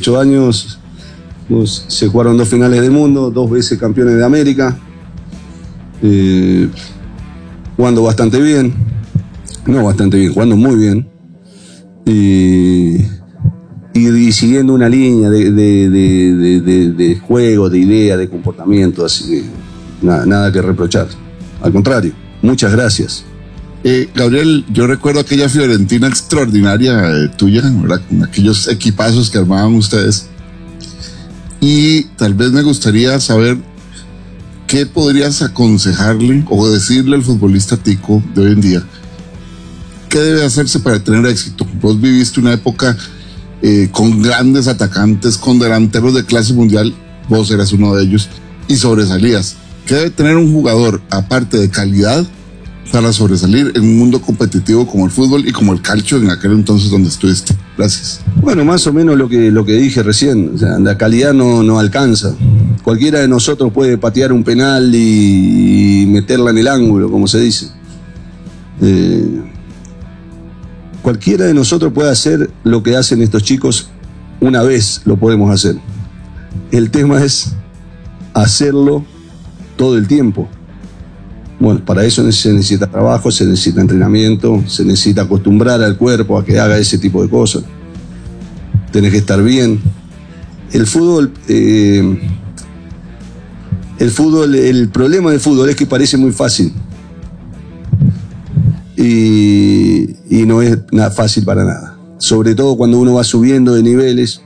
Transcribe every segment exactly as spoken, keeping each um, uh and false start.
ocho años pues, se jugaron dos finales del mundo, dos veces campeones de América, eh, jugando bastante bien, no bastante bien, jugando muy bien, y, y, y siguiendo una línea de, de, de, de, de, de juego, de idea, de comportamiento, así que nada, nada que reprochar, al contrario, muchas gracias. Eh, Gabriel, yo recuerdo aquella Fiorentina extraordinaria eh, tuya, ¿verdad? Con aquellos equipazos que armaban ustedes. Y tal vez me gustaría saber qué podrías aconsejarle o decirle al futbolista tico de hoy en día. ¿Qué debe hacerse para tener éxito? Vos viviste una época eh, con grandes atacantes, con delanteros de clase mundial, vos eras uno de ellos, y sobresalías. ¿Qué debe tener un jugador, aparte de calidad, para sobresalir en un mundo competitivo como el fútbol y como el calcio en aquel entonces donde estuviste? Gracias. Bueno, más o menos lo que, lo que dije recién, o sea, la calidad no, no alcanza. Cualquiera de nosotros puede patear un penal y, y meterla en el ángulo, como se dice. Eh, cualquiera de nosotros puede hacer lo que hacen estos chicos, una vez lo podemos hacer. El tema es hacerlo todo el tiempo. Bueno, para eso se necesita trabajo, se necesita entrenamiento, se necesita acostumbrar al cuerpo a que haga ese tipo de cosas. Tenés que estar bien. El fútbol, eh, el fútbol, el problema del fútbol es que parece muy fácil. Y, y no es nada fácil para nada. Sobre todo cuando uno va subiendo de niveles,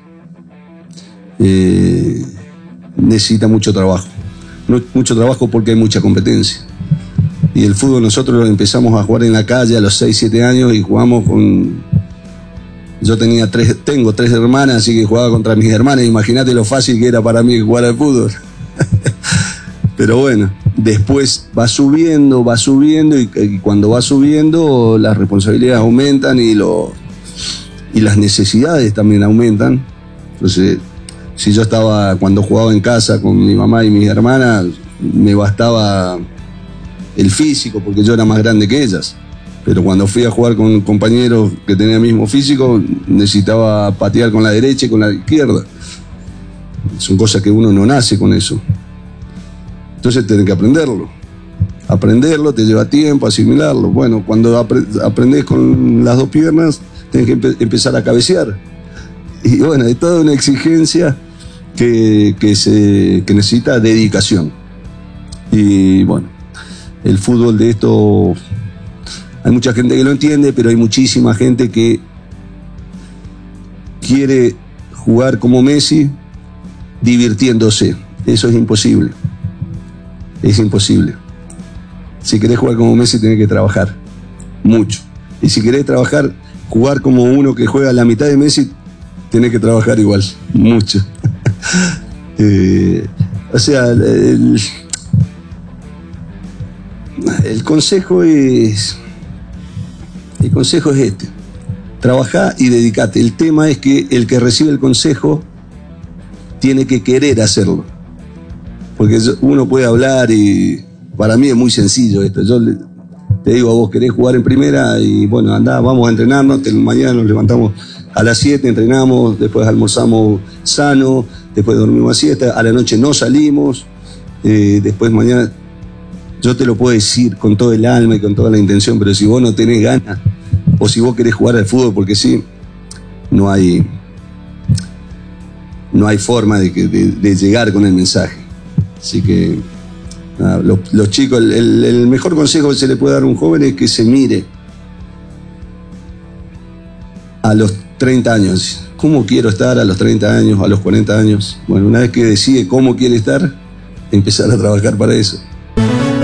eh, necesita mucho trabajo. No, mucho trabajo porque hay mucha competencia. Y el fútbol nosotros empezamos a jugar en la calle a los seis, siete años y jugamos con... Yo tenía tres, tengo tres hermanas, así que jugaba contra mis hermanas. Imagínate lo fácil que era para mí jugar al fútbol. Pero bueno, después va subiendo, va subiendo y, y cuando va subiendo las responsabilidades aumentan y, lo, y las necesidades también aumentan. Entonces, si yo estaba, cuando jugaba en casa con mi mamá y mis hermanas, me bastaba el físico porque yo era más grande que ellas, pero cuando fui a jugar con compañeros que tenían el mismo físico necesitaba patear con la derecha y con la izquierda. Son cosas que uno no nace con eso, entonces tenés que aprenderlo aprenderlo, te lleva tiempo asimilarlo. Bueno, cuando apre aprendés con las dos piernas tenés que empe empezar a cabecear y bueno, es toda una exigencia que, que, se, que necesita dedicación. Y bueno, el fútbol de esto, hay mucha gente que lo entiende, pero hay muchísima gente que quiere jugar como Messi divirtiéndose. Eso es imposible. Es imposible. Si querés jugar como Messi tenés que trabajar mucho. Y si querés trabajar, jugar como uno que juega a la mitad de Messi, tenés que trabajar igual, mucho. eh, o sea, el... El consejo es el consejo es este: trabajá y dedicate. El tema es que el que recibe el consejo tiene que querer hacerlo, porque uno puede hablar y para mí es muy sencillo esto. Yo le, te digo a vos, querés jugar en primera y bueno, andá, vamos a entrenarnos, mañana nos levantamos a las siete, entrenamos, después almorzamos sano, después dormimos a siesta, a la noche no salimos, eh, después mañana... Yo te lo puedo decir con todo el alma y con toda la intención, pero si vos no tenés ganas, o si vos querés jugar al fútbol porque sí, no hay, no hay forma de, que, de, de llegar con el mensaje. Así que, nada, los, los chicos, el, el, el mejor consejo que se le puede dar a un joven es que se mire a los treinta años. ¿Cómo quiero estar a los treinta años, a los cuarenta años? Bueno, una vez que decide cómo quiere estar, empezar a trabajar para eso.